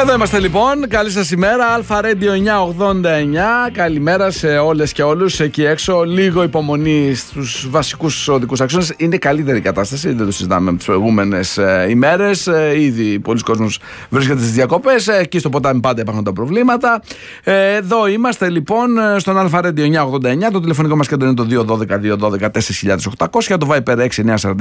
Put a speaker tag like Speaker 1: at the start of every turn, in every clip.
Speaker 1: Εδώ είμαστε λοιπόν, καλή σας ημέρα, Αλφα Radio 989. Καλημέρα σε όλες και όλους εκεί έξω. Λίγο υπομονή στους βασικούς οδικούς άξονες. Είναι καλύτερη η κατάσταση, δεν το συζητάμε με τις προηγούμενες ημέρες. Ήδη πολλοί κόσμος βρίσκεται στις διακοπές. Εκεί στο ποτάμι πάντα υπάρχουν τα προβλήματα. Εδώ είμαστε λοιπόν στον Αλφα Radio 989. Το τηλεφωνικό μας κέντρο είναι το 212-212-4800. Το Viper 6947-989-989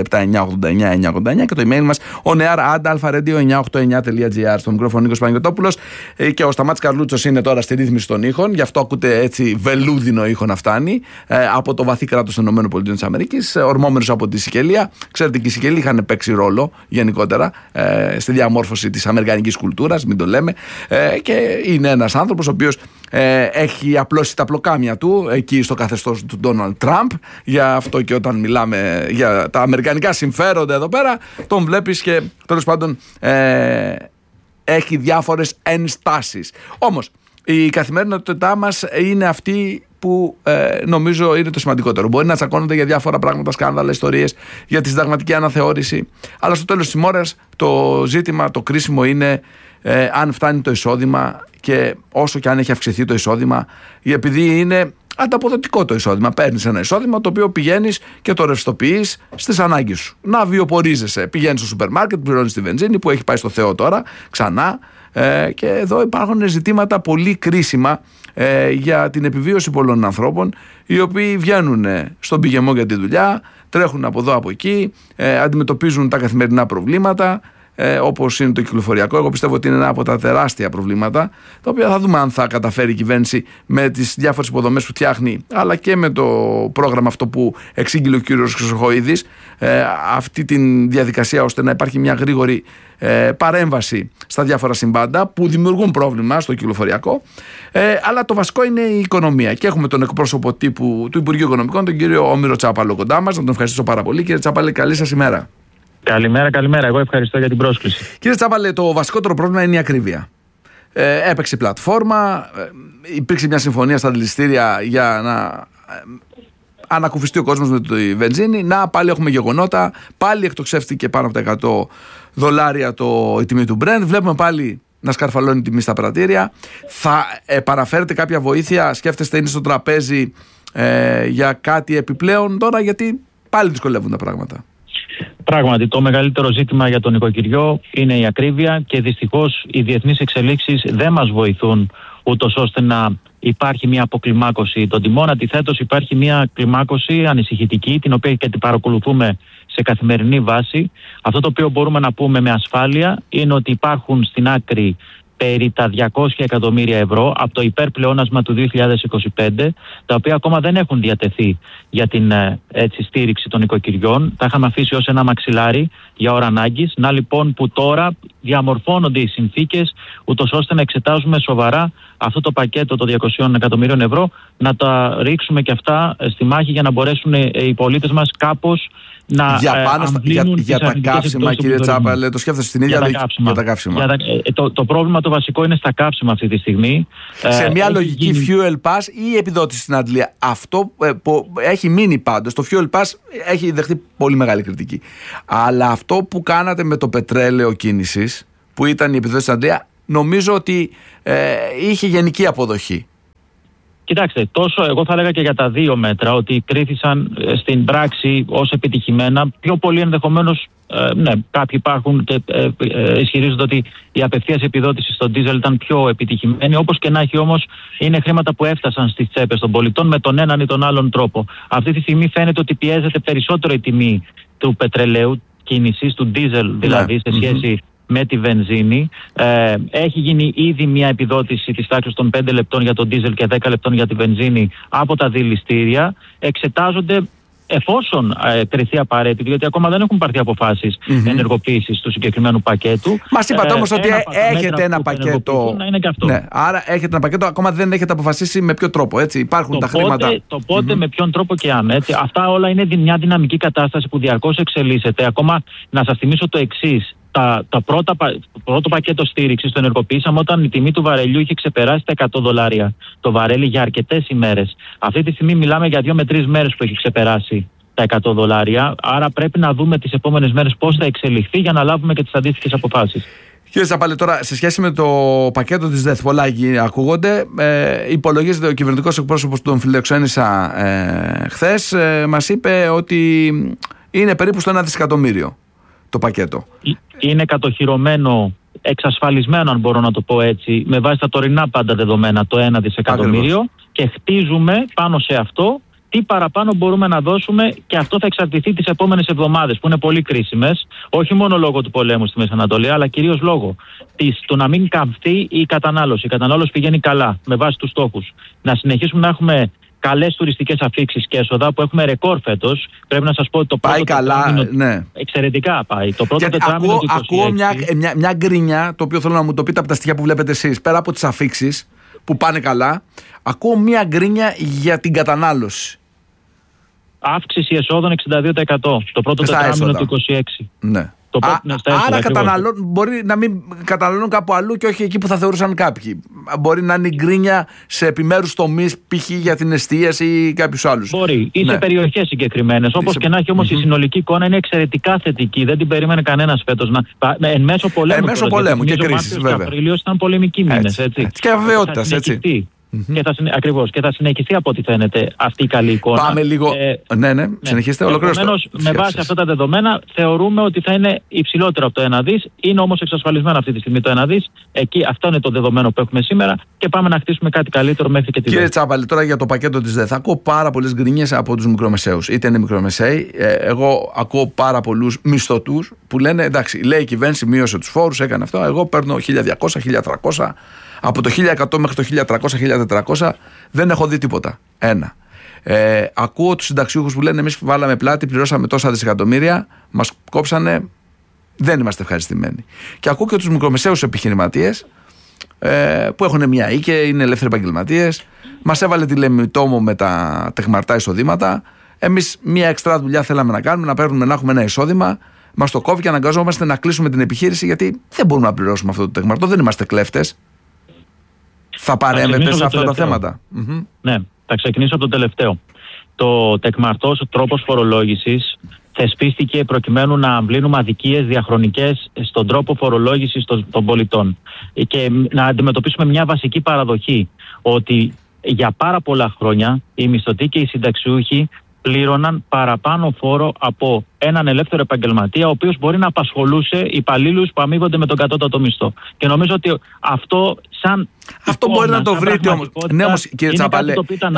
Speaker 1: και το email μας onear@alfaradio989.gr. Στο μικρόφωνο Νίκος Παναγιωτόπουλος και ο Σταμάτης Καρλούτσος είναι τώρα στη ρύθμιση των ήχων. Γι' αυτό ακούτε έτσι βελούδινο ήχο να φτάνει από το βαθύ κράτος των ΗΠΑ, ορμόμενος από τη Σικελία. Ξέρετε, και οι Σικελοί είχαν παίξει ρόλο γενικότερα στη διαμόρφωση της αμερικανικής κουλτούρας, μην το λέμε. Και είναι ένας άνθρωπος ο οποίος έχει απλώσει τα πλοκάμια του εκεί στο καθεστώς του Ντόναλντ Τραμπ. Γι' αυτό και όταν μιλάμε για τα αμερικανικά συμφέροντα εδώ πέρα, τον βλέπεις και τέλος πάντων έχει διάφορες ενστάσεις. Όμως η καθημερινότητά μας είναι αυτή που νομίζω είναι το σημαντικότερο. Μπορεί να τσακώνονται για διάφορα πράγματα, σκάνδαλα, ιστορίες, για τη συνταγματική αναθεώρηση, αλλά στο τέλος της ημέρας το ζήτημα, το κρίσιμο είναι αν φτάνει το εισόδημα, και όσο και αν έχει αυξηθεί το εισόδημα, επειδή είναι ανταποδοτικό το εισόδημα. Παίρνεις ένα εισόδημα το οποίο πηγαίνεις και το ρευστοποιείς στις ανάγκες σου. Να βιοπορίζεσαι. Πηγαίνεις στο σούπερ μάρκετ, πληρώνεις τη βενζίνη που έχει πάει στο Θεό τώρα, ξανά. Και εδώ υπάρχουν ζητήματα πολύ κρίσιμα για την επιβίωση πολλών ανθρώπων, οι οποίοι βγαίνουν στον πηγεμό για τη δουλειά, τρέχουν από εδώ από εκεί, αντιμετωπίζουν τα καθημερινά προβλήματα, όπως είναι το κυκλοφοριακό. Εγώ πιστεύω ότι είναι ένα από τα τεράστια προβλήματα, τα οποία θα δούμε αν θα καταφέρει η κυβέρνηση με τις διάφορες υποδομές που φτιάχνει, αλλά και με το πρόγραμμα αυτό που εξήγηλε ο κύριος Χρυσοχοΐδης, αυτή τη διαδικασία ώστε να υπάρχει μια γρήγορη παρέμβαση στα διάφορα συμβάντα που δημιουργούν πρόβλημα στο κυκλοφοριακό. Αλλά το βασικό είναι η οικονομία. Και έχουμε τον εκπρόσωπο τύπου του Υπουργείου Οικονομικών, τον κύριο Όμηρο Τσάπαλο, κοντά μας. Να τον ευχαριστήσω πάρα πολύ. Κύριε Τσάπαλε, καλή σας ημέρα.
Speaker 2: Καλημέρα. Εγώ ευχαριστώ για την πρόσκληση.
Speaker 1: Κύριε Τσάπαλε, το βασικότερο πρόβλημα είναι η ακρίβεια. Έπαιξε η πλατφόρμα, υπήρξε μια συμφωνία στα δηληστήρια για να ανακουφιστεί ο κόσμος με τη βενζίνη. Να, πάλι έχουμε γεγονότα. Πάλι εκτοξεύτηκε πάνω από τα $100 η τιμή του Brent. Βλέπουμε πάλι να σκαρφαλώνει η τιμή στα πρατήρια. Θα παραφέρετε κάποια βοήθεια? Σκέφτεστε, είναι στο τραπέζι για κάτι επιπλέον τώρα? Γιατί πάλι δυσκολεύουν τα πράγματα.
Speaker 2: Πράγματι, το μεγαλύτερο ζήτημα για τον νοικοκυριό είναι η ακρίβεια και δυστυχώς οι διεθνείς εξελίξεις δεν μας βοηθούν ούτως ώστε να υπάρχει μια αποκλιμάκωση των τιμών. Αντιθέτως, υπάρχει μια κλιμάκωση ανησυχητική, την οποία και την παρακολουθούμε σε καθημερινή βάση. Αυτό το οποίο μπορούμε να πούμε με ασφάλεια είναι ότι υπάρχουν στην άκρη περί τα 200 εκατομμύρια ευρώ από το υπερπλεόνασμα του 2025, τα οποία ακόμα δεν έχουν διατεθεί για την στήριξη των οικοκυριών. Τα είχαμε αφήσει ως ένα μαξιλάρι για ώρα ανάγκης. Να λοιπόν που τώρα διαμορφώνονται οι συνθήκες ούτως ώστε να εξετάζουμε σοβαρά αυτό το πακέτο των 200 εκατομμυρίων ευρώ, να τα ρίξουμε και αυτά στη μάχη για να μπορέσουν οι πολίτες μας κάπως να
Speaker 1: για τα καύσιμα, κύριε Τσάπαλε, το σκέφτεσαι στην ίδια για τα καύσιμα.
Speaker 2: Το πρόβλημα το βασικό είναι στα καύσιμα αυτή τη στιγμή.
Speaker 1: Σε μια λογική fuel pass ή επιδότηση στην Αντλία. Αυτό που έχει μείνει πάντως, το fuel pass έχει δεχτεί πολύ μεγάλη κριτική. Αλλά αυτό που κάνατε με το πετρέλαιο κίνησης, που ήταν η επιδότηση στην Αντλία, νομίζω ότι είχε γενική αποδοχή.
Speaker 2: Κοιτάξτε, τόσο εγώ θα έλεγα και για τα δύο μέτρα ότι κρίθησαν στην πράξη ως επιτυχημένα. Πιο πολύ ενδεχομένως, ναι, κάποιοι υπάρχουν και ισχυρίζονται ότι η απευθείας επιδότηση στον ντίζελ ήταν πιο επιτυχημένη. Όπως και να έχει όμως, είναι χρήματα που έφτασαν στις τσέπες των πολιτών με τον έναν ή τον άλλον τρόπο. Αυτή τη στιγμή φαίνεται ότι πιέζεται περισσότερο η τιμή του πετρελαίου κίνησης, του ντίζελ δηλαδή, σε σχέση με τη βενζίνη. Έχει γίνει ήδη μια επιδότηση της τάξης των 5 λεπτών για τον ντίζελ και 10 λεπτών για τη βενζίνη από τα δηληστήρια. Εξετάζονται εφόσον κριθεί απαραίτητο, γιατί ακόμα δεν έχουν πάρθει αποφάσεις ενεργοποίησης του συγκεκριμένου πακέτου.
Speaker 1: Μας είπατε όμως ότι έχετε ένα πακέτο. Ναι, άρα έχετε ένα πακέτο, ακόμα δεν έχετε αποφασίσει με ποιο τρόπο. Έτσι. Υπάρχουν τα χρήματα.
Speaker 2: Το πότε, με ποιον τρόπο και αν. Έτσι. Αυτά όλα είναι μια δυναμική κατάσταση που διαρκώς εξελίσσεται. Ακόμα να σας θυμίσω το εξής. Το πρώτο πακέτο στήριξης το ενεργοποιήσαμε όταν η τιμή του βαρελιού είχε ξεπεράσει τα $100 το βαρέλι για αρκετές ημέρες. Αυτή τη στιγμή μιλάμε για 2 με 3 μέρες που έχει ξεπεράσει τα $100. Άρα πρέπει να δούμε τις επόμενες μέρες πώς θα εξελιχθεί για να λάβουμε και τις αντίστοιχες αποφάσεις.
Speaker 1: Κύριε Τσαπάλη, τώρα σε σχέση με το πακέτο της ΔΕΘ, πολλά ακούγονται. Υπολογίζεται, ο κυβερνητικός εκπρόσωπος που τον φιλοξένησα χθες μας είπε ότι είναι περίπου στο 1 δισεκατομμύριο το πακέτο.
Speaker 2: Είναι κατοχυρωμένο, εξασφαλισμένο, αν μπορώ να το πω έτσι, με βάση τα τωρινά πάντα δεδομένα, το 1 δισεκατομμύριο. Ακριβώς. Και χτίζουμε πάνω σε αυτό τι παραπάνω μπορούμε να δώσουμε, και αυτό θα εξαρτηθεί τις επόμενες εβδομάδες, που είναι πολύ κρίσιμες, όχι μόνο λόγω του πολέμου στη Μέση Ανατολή, αλλά κυρίως λόγω του να μην καμφθεί η κατανάλωση. Η κατανάλωση πηγαίνει καλά με βάση τους στόχους. Να συνεχίσουμε να έχουμε καλές τουριστικές αφήξεις και έσοδα, που έχουμε ρεκόρ φέτος. Πρέπει να σας πω ότι το πρώτο τετράμινο. Ναι. Εξαιρετικά πάει. Το πρώτο τετράμινο του 2026.
Speaker 1: Ακούω μια γκρίνια, το οποίο θέλω να μου το πείτε από τα στοιχεία που βλέπετε εσείς, πέρα από τις αφήξεις που πάνε καλά, ακούω μια γκρίνια για την κατανάλωση.
Speaker 2: Αύξηση εσόδων 62% το πρώτο τετράμινο του 2026.
Speaker 1: Ναι.
Speaker 2: Άρα
Speaker 1: μπορεί να μην καταναλώνουν κάπου αλλού και όχι εκεί που θα θεωρούσαν κάποιοι. Μπορεί να είναι η γκρίνια σε επιμέρους τομείς, π.χ. για την εστίαση ή κάποιους άλλους.
Speaker 2: Μπορεί, ή σε περιοχές συγκεκριμένες. Όπως και να έχει, όμως η συνολική εικόνα είναι εξαιρετικά θετική. Δεν την περίμενε κανένας φέτος. Εν μέσω πολέμου.
Speaker 1: Και κρίσης, βέβαια.
Speaker 2: Ο Απρίλιος ήταν πολεμικοί μήνες.
Speaker 1: Και αβεβαιότητας, έτσι.
Speaker 2: Ακριβώς, και θα συνεχιστεί από ό,τι φαίνεται αυτή η καλή εικόνα.
Speaker 1: Πάμε λίγο. Ναι, συνεχίστε.
Speaker 2: Επομένως, με βάση αυτά τα δεδομένα, θεωρούμε ότι θα είναι υψηλότερο από το 1 δις. Είναι όμως εξασφαλισμένο αυτή τη στιγμή το 1 δις. Εκεί, αυτό είναι το δεδομένο που έχουμε σήμερα, και πάμε να χτίσουμε κάτι καλύτερο μέχρι και τη
Speaker 1: Κύριε Τσάπαλη, τώρα για το πακέτο της ΔΕΘ. Ακούω πάρα πολλές γκρινιές από τους μικρομεσαίους. Είτε είναι μικρομεσαίοι. Εγώ ακούω πάρα πολλούς μισθωτούς που λένε, εντάξει, λέει η κυβέρνηση μείωσε τους φόρους, έκανε αυτό. Εγώ παίρνω 1.200, 1.300. Από το 1.100 μέχρι το 1.300-1.400 δεν έχω δει τίποτα. Ένα. Ακούω τους συνταξιούχους που λένε, εμείς βάλαμε πλάτη, πληρώσαμε τόσα δισεκατομμύρια, μας κόψανε, δεν είμαστε ευχαριστημένοι. Και ακούω και τους μικρομεσαίους επιχειρηματίες που έχουν μια οίκη, είναι ελεύθεροι επαγγελματίες. Μας έβαλε τηλεμητόμο με τα τεχμαρτά εισοδήματα. Εμείς μια εξτρά δουλειά θέλαμε να κάνουμε, να έχουμε ένα εισόδημα. Μας το κόβει και αναγκαζόμαστε να κλείσουμε την επιχείρηση, γιατί δεν μπορούμε να πληρώσουμε αυτό το τεχμαρτό, δεν είμαστε κλέφτες. Θα παρέμβετε σε αυτά τα θέματα.
Speaker 2: Ναι, θα ξεκινήσω από το τελευταίο. Το τεκμαρτός τρόπος φορολόγησης θεσπίστηκε προκειμένου να αμβλύνουμε αδικίες διαχρονικές στον τρόπο φορολόγησης των πολιτών και να αντιμετωπίσουμε μια βασική παραδοχή, ότι για πάρα πολλά χρόνια οι μισθωτοί και οι συνταξιούχοι πλήρωναν παραπάνω φόρο από έναν ελεύθερο επαγγελματία, ο οποίος μπορεί να απασχολούσε υπαλλήλους που αμείβονται με τον κατώτατο μισθό. Και νομίζω ότι αυτό
Speaker 1: μπορεί να το βρείτε όμως. Ναι, όμως, κύριε Τσαπαλέ,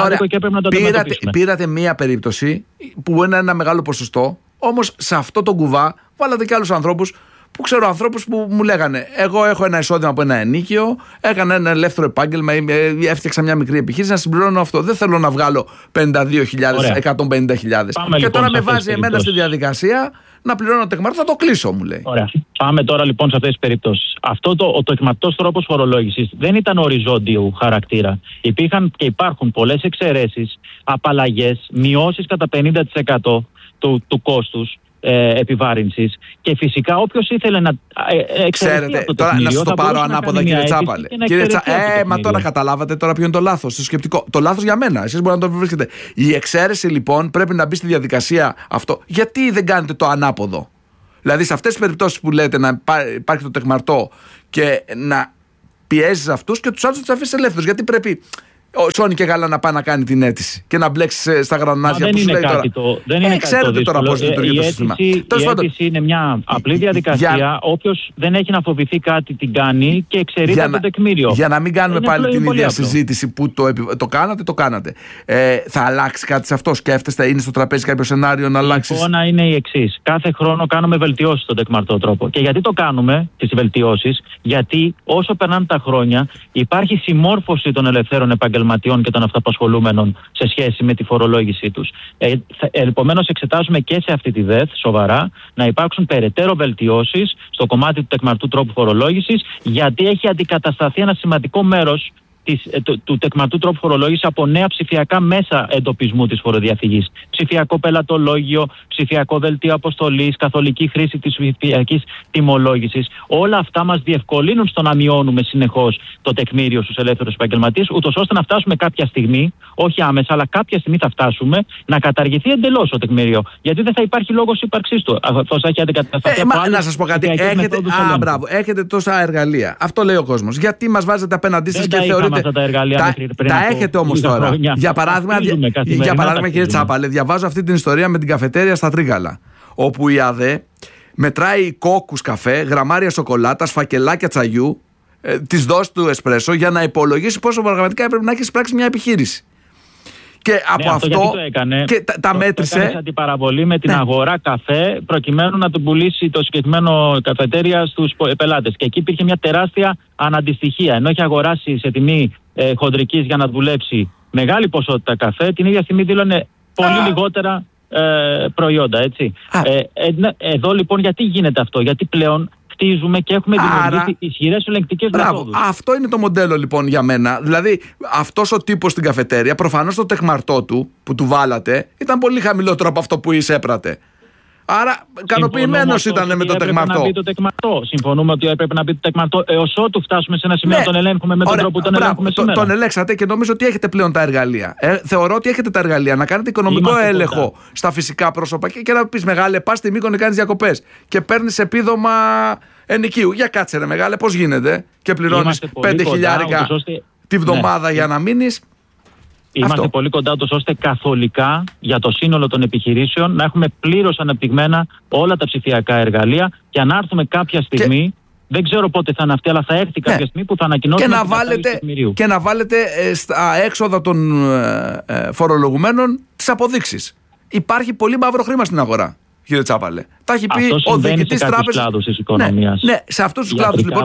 Speaker 1: πήρατε μία περίπτωση που είναι ένα μεγάλο ποσοστό, όμως σε αυτό το κουβά βάλατε και άλλους ανθρώπους. Που ξέρω ανθρώπους που μου λέγανε, εγώ έχω ένα εισόδημα από ένα ενίκιο, έκανα ένα ελεύθερο επάγγελμα, έφτιαξα μια μικρή επιχείρηση, να συμπληρώνω αυτό. Δεν θέλω να βγάλω 52.000, 150.000. Και τώρα με βάζει εμένα στη διαδικασία να πληρώνω τεκμαρτό, θα το κλείσω, μου λέει.
Speaker 2: Ωραία. Πάμε τώρα λοιπόν σε αυτές τις περιπτώσεις. Αυτό ο τεκμαρτός τρόπος φορολόγησης δεν ήταν οριζόντιου χαρακτήρα. Υπήρχαν και υπάρχουν πολλές εξαιρέσεις, απαλλαγές, μειώσεις κατά 50% του κόστους επιβάρυνσης, και φυσικά όποιος ήθελε να εξαιρεθεί από το
Speaker 1: τώρα
Speaker 2: τεκμήριο,
Speaker 1: να σας το πάρω ανάποδα, κύριε Τσάπαλε. Μα τώρα καταλάβατε τώρα ποιο είναι το λάθος, το σκεπτικό. Το λάθος για μένα, εσείς μπορείτε να το βρίσκετε. Η εξαίρεση λοιπόν πρέπει να μπει στη διαδικασία αυτό. Γιατί δεν κάνετε το ανάποδο? Δηλαδή σε αυτές τις περιπτώσεις που λέτε να υπάρχει το τεκμαρτό και να πιέζεις αυτούς και τους άλλους να τους αφήσεις ελεύθερους. Γιατί πρέπει σώνει και γάλα να πάει να κάνει την αίτηση και να μπλέξει στα γρανάζια που σου λέει τώρα.
Speaker 2: Δεν είναι
Speaker 1: ξέρετε τώρα πώς λειτουργεί το σύστημα.
Speaker 2: Η αίτηση είναι μια απλή διαδικασία. Όποιος δεν έχει να φοβηθεί κάτι την κάνει και εξαιρείται από το τεκμήριο.
Speaker 1: Για να μην κάνουμε πάλι την ίδια συζήτηση που το κάνατε. Θα αλλάξει κάτι σε αυτό? Σκέφτεστε, είναι στο τραπέζι κάποιο σενάριο να αλλάξει?
Speaker 2: Η εικόνα είναι η εξής. Κάθε χρόνο κάνουμε βελτιώσεις στον τεκμαρτό τρόπο. Και γιατί το κάνουμε, τις βελτιώσεις? Γιατί όσο περνάνε τα χρόνια υπάρχει συμμόρφωση των ελευθέρων επαγγελματιών και των αυτοαπασχολούμενων σε σχέση με τη φορολόγησή τους. Επομένως, εξετάζουμε και σε αυτή τη ΔΕΘ σοβαρά να υπάρξουν περαιτέρω βελτιώσεις στο κομμάτι του τεκμαρτού τρόπου φορολόγησης, γιατί έχει αντικατασταθεί ένα σημαντικό μέρος του τεκματού τρόπου φορολόγησης από νέα ψηφιακά μέσα εντοπισμού της φοροδιαφυγής. Ψηφιακό πελατολόγιο, ψηφιακό δελτίο αποστολής, καθολική χρήση της ψηφιακής τιμολόγησης. Όλα αυτά μας διευκολύνουν στο να μειώνουμε συνεχώς το τεκμήριο στους ελεύθερους επαγγελματίες, ούτως ώστε να φτάσουμε κάποια στιγμή, όχι άμεσα, αλλά κάποια στιγμή θα φτάσουμε να καταργηθεί εντελώς το τεκμήριο. Γιατί δεν θα υπάρχει λόγος ύπαρξής του. Αυτό θα έχει αντικατασταθεί από άλλες.
Speaker 1: Να σας πω κάτι. Έχετε τόσα εργαλεία. Αυτό λέει ο κόσμος. Γιατί μας βάζετε απέναντί σας και θεωρείτε.
Speaker 2: Αυτά τα εργαλεία
Speaker 1: τα έχετε όμως τώρα. Για παράδειγμα, κύριε Τσάπαλε, διαβάζω αυτή την ιστορία με την καφετέρια στα Τρίγαλα. Όπου η ΑΔΕ μετράει κόκκους καφέ, γραμμάρια σοκολάτας, φακελάκια τσαγιού, τις δόσεις του εσπρέσο για να υπολογίσει πόσο πραγματικά έπρεπε να έχει εισπράξει μια επιχείρηση. Και από αυτό και τα μέτρησε.
Speaker 2: Έκανε αντιπαραβολή με την αγορά καφέ προκειμένου να τον πουλήσει το συγκεκριμένο καφετέρια στους πελάτες. Και εκεί υπήρχε μια τεράστια αναντιστοιχία. Ενώ έχει αγοράσει σε τιμή χοντρικής για να δουλέψει μεγάλη ποσότητα καφέ, την ίδια στιγμή δήλωνε πολύ λιγότερα προϊόντα. Έτσι. Εδώ λοιπόν γιατί γίνεται αυτό? Γιατί πλέον χτίζουμε και έχουμε δημιουργήσει ισχυρές ελεγκτικές μεθόδους.
Speaker 1: Αυτό είναι το μοντέλο λοιπόν για μένα. Δηλαδή, αυτός ο τύπος στην καφετέρια, προφανώς το τεκμαρτό του που του βάλατε ήταν πολύ χαμηλότερο από αυτό που εισέπρατε. Άρα, ικανοποιημένος ήταν με το τεκμαρτό.
Speaker 2: Συμφωνούμε ότι έπρεπε να μπει το τεκμαρτό έως ότου φτάσουμε σε ένα σημείο να τον ελέγχουμε με τον τρόπο που τον ελέγχουμε σήμερα.
Speaker 1: Τον ελέγξατε και νομίζω ότι έχετε πλέον τα εργαλεία. Θεωρώ ότι έχετε τα εργαλεία να κάνετε οικονομικό έλεγχο στα φυσικά πρόσωπα και να πεις μεγάλε, πας στη Μύκονο, κάνεις διακοπές και παίρνεις επίδομα ενοικίου. Για κάτσε ρε μεγάλε, πώς γίνεται και πληρώνεις 5.000 τη βδομάδα για να μείνεις.
Speaker 2: Είμαστε πολύ κοντά τους ώστε καθολικά για το σύνολο των επιχειρήσεων να έχουμε πλήρως αναπτυγμένα όλα τα ψηφιακά εργαλεία και αν έρθουμε κάποια στιγμή, δεν ξέρω πότε θα είναι αυτή, αλλά θα έρθει κάποια στιγμή που θα ανακοινώσουμε
Speaker 1: και να βάλετε στα έξοδα των φορολογουμένων τις αποδείξεις. Υπάρχει πολύ μαύρο χρήμα στην αγορά, κύριε Τσάπαλε. Τα έχει πει ο διοικητής τράπεζας. Ναι, σε αυτούς τους κλάδους λοιπόν.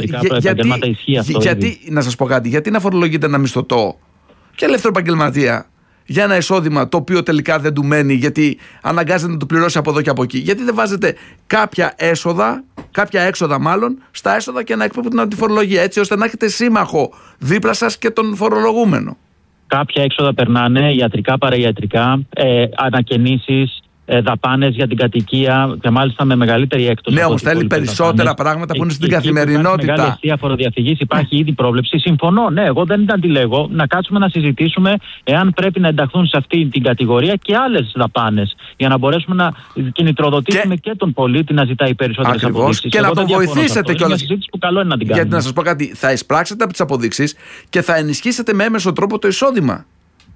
Speaker 1: Γιατί, να σας πω κάτι, γιατί να φορολογείτε ένα μισθωτό και ελεύθερο επαγγελματία για ένα εισόδημα το οποίο τελικά δεν του μένει, γιατί αναγκάζεται να του πληρώσει από εδώ και από εκεί? Γιατί δεν βάζετε κάποια έξοδα μάλλον στα έσοδα και να εκπέμπουν από τη φορολογία, έτσι ώστε να έχετε σύμμαχο δίπλα σας και τον φορολογούμενο?
Speaker 2: Κάποια έξοδα περνάνε, ιατρικά, παραϊατρικά, ανακαινήσεις, δαπάνες για την κατοικία και μάλιστα με μεγαλύτερη έκπτωση.
Speaker 1: Ναι, όμως θέλει περισσότερα πράγματα που είναι στην καθημερινότητα.
Speaker 2: Μεγάλη αιστεία φοροδιαφυγής, υπάρχει ήδη πρόβλεψη. Συμφωνώ, ναι, εγώ δεν αντιλέγω να κάτσουμε να συζητήσουμε εάν πρέπει να ενταχθούν σε αυτή την κατηγορία και άλλες δαπάνες για να μπορέσουμε να κινητροδοτήσουμε και τον πολίτη να ζητάει περισσότερες αποδείξεις.
Speaker 1: Και να τον βοηθήσετε κιόλας.
Speaker 2: Που καλό είναι να την κάνουμε.
Speaker 1: Γιατί να σας πω κάτι, θα εισπράξετε από τις αποδείξεις και θα ενισχύσετε με έμεσο τρόπο το εισόδημα.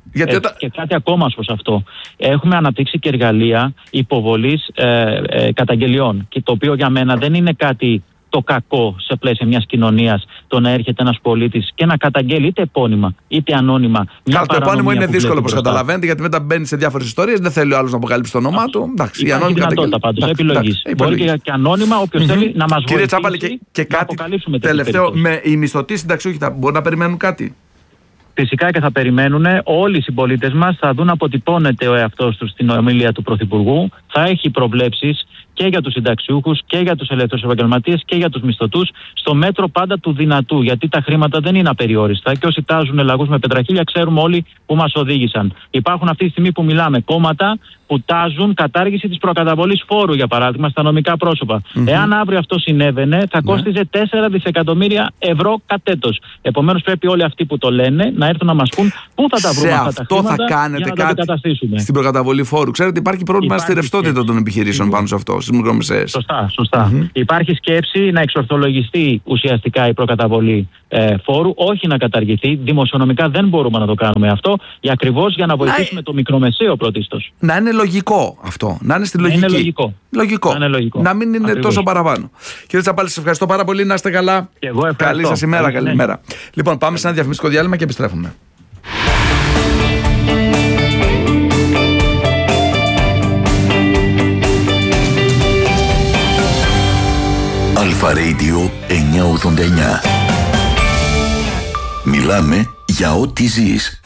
Speaker 2: Και κάτι ακόμα προς αυτό. Έχουμε αναπτύξει και εργαλεία υποβολής καταγγελιών. Και το οποίο για μένα δεν είναι κάτι το κακό σε πλαίσια μιας κοινωνίας το να έρχεται ένας πολίτης και να καταγγέλει είτε επώνυμα είτε ανώνυμα.
Speaker 1: Το επώνυμο είναι δύσκολο, όπως καταλαβαίνετε, γιατί μετά μπαίνει σε διάφορες ιστορίες. Δεν θέλει ο άλλος να αποκαλύψει το όνομά του. Εντάξει, η
Speaker 2: ανώνυμη δυνατότητα πάντως επιλογής. Μπορεί και ανώνυμα όποιος θέλει να μας βοηθήσει.
Speaker 1: Κύριε Τσάπαλε, και κάτι τελευταίο. Οι μισθωτοί συνταξιούχοι μπορούν να περιμένουν κάτι?
Speaker 2: Φυσικά και θα περιμένουν. Όλοι οι συμπολίτες μας θα δουν αποτυπώνεται ο εαυτός τους στην ομιλία του Πρωθυπουργού. Θα έχει προβλέψεις και για τους συνταξιούχους και για τους ελεύθερους επαγγελματίες και για τους μισθωτούς, στο μέτρο πάντα του δυνατού. Γιατί τα χρήματα δεν είναι απεριόριστα και όσοι τάζουν λαγούς με πετραχίλια ξέρουμε όλοι που μας οδήγησαν. Υπάρχουν αυτή τη στιγμή που μιλάμε κόμματα που τάζουν κατάργηση της προκαταβολής φόρου, για παράδειγμα, στα νομικά πρόσωπα. Εάν αύριο αυτό συνέβαινε, θα κόστιζε 4 δισεκατομμύρια ευρώ κατ' έτος. Επομένως, πρέπει όλοι αυτοί που το λένε να έρθουν να μας πούν πού θα τα βρούμε αυτά τα χρήματα
Speaker 1: θα κάνετε
Speaker 2: για να τα αντικαταστήσουμε.
Speaker 1: Στην προκαταβολή φόρου. Ξέρετε, υπάρχει πρόβλημα στη ρευστότητα των επιχειρήσεων πάνω σε αυτό, στις μικρομεσαίες.
Speaker 2: Σωστά. Υπάρχει σκέψη να εξορθολογιστεί ουσιαστικά η προκαταβολή φόρου, όχι να καταργηθεί. Δημοσιονομικά δεν μπορούμε να το κάνουμε αυτό, ακριβώς για να βοηθήσουμε το μικρομεσαίο πρωτίστως.
Speaker 1: Να είναι λογικό αυτό. Να είναι στη λογική.
Speaker 2: Είναι λογικό.
Speaker 1: Να μην είναι τόσο παραπάνω. Κύριε Τσάπαλη, σας ευχαριστώ πάρα πολύ. Να είστε καλά.
Speaker 2: Και εγώ ευχαριστώ.
Speaker 1: Καλή σας ημέρα. Καλημέρα. Λοιπόν, πάμε σε ένα διαφημιστικό διάλειμμα και επιστρέφουμε.
Speaker 3: Αλφα Radio 989. Μιλάμε για ό,τι ζεις.